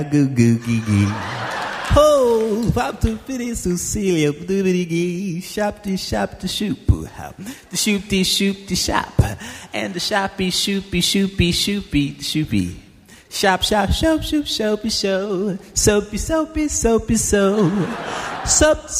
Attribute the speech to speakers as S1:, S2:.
S1: Goo goo gee gee. Ho, pop to fitty Cecilia, doobity gee, shop to shoop, the shoop shop, and the shoppy shoopy the shoopy. Shop, shoop, shoopy show, soapy, so.